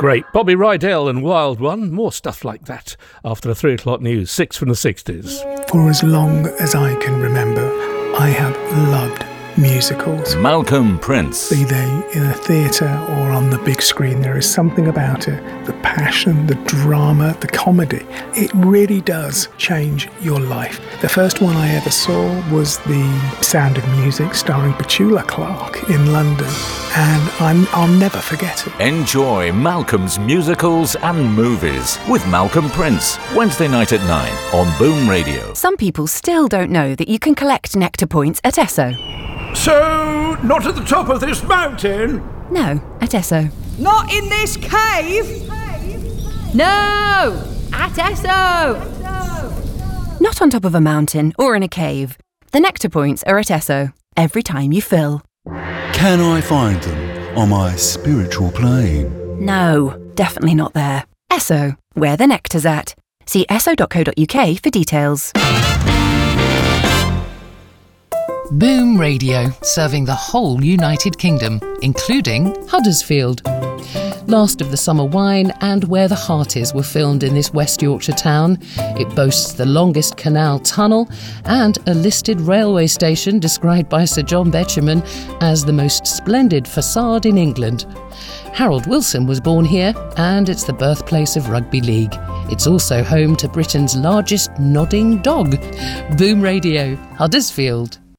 Great. Bobby Rydell and Wild One. More stuff like that after the 3 o'clock news. 6 from the 60s. For as long as I can remember, I have loved musicals. Malcolm Prince. Be they in a theatre or on the big screen, there is something about it. The passion, the drama, the comedy. It really does change your life. The first one I ever saw was The Sound of Music, starring Petula Clark in London, and I'll never forget it. Enjoy Malcolm's musicals and movies with Malcolm Prince, Wednesday night at 9 on Boom Radio. Some people still don't know that you can collect Nectar points at Esso. So, not at the top of this mountain? No, at Esso. Not in this cave? No! At Esso! Not on top of a mountain or in a cave. The Nectar points are at Esso, every time you fill. Can I find them on my spiritual plane? No, definitely not there. Esso, where the nectar's at. See esso.co.uk for details. Boom Radio, serving the whole United Kingdom, including Huddersfield. Last of the Summer Wine and Where the Heart Is were filmed in this West Yorkshire town. It boasts the longest canal tunnel and a listed railway station described by Sir John Betjeman as the most splendid facade in England. Harold Wilson was born here, and it's the birthplace of rugby league. It's also home to Britain's largest nodding dog. Boom Radio, Huddersfield.